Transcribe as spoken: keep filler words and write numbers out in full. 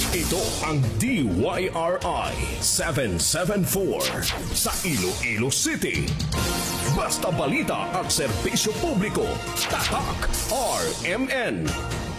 Ito ang D Y R I seven seven four sa Iloilo City. Basta balita at serbisyo publiko. Tatak R M N.